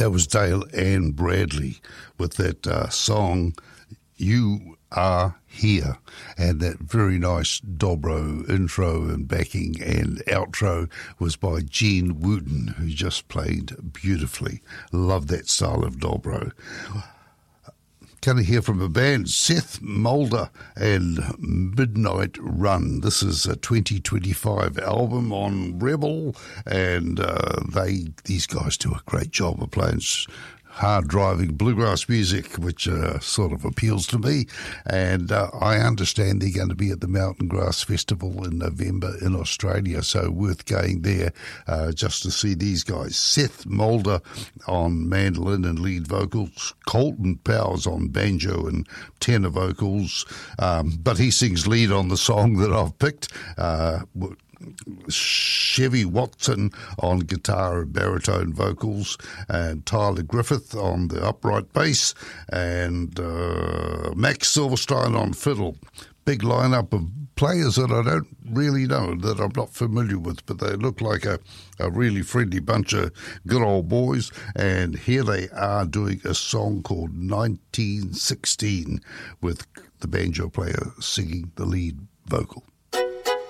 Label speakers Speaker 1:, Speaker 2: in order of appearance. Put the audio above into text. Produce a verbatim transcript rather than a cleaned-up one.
Speaker 1: That was Dale Ann Bradley with that uh, song, You Are Here, and that very nice dobro intro and backing and outro was by Gene Wooten, who just played beautifully. Love that style of dobro. Going to hear from a band, Seth Mulder and Midnight Run. This is a twenty twenty-five album on Rebel, and uh, they these guys do a great job of playing hard-driving bluegrass music, which uh, sort of appeals to me. And uh, I understand they're going to be at the Mountain Grass Festival in November in Australia, so worth going there uh, just to see these guys. Seth Mulder on mandolin and lead vocals, Colton Powers on banjo and tenor vocals, um, but he sings lead on the song that I've picked. Uh, Chevy Watson on guitar and baritone vocals, and Tyler Griffith on the upright bass, and uh, Max Silverstein on fiddle. Big lineup of players that I don't really know, that I'm not familiar with, but they look like a, a really friendly bunch of good old boys. And here they are doing a song called nineteen sixteen with the banjo player singing the lead vocal.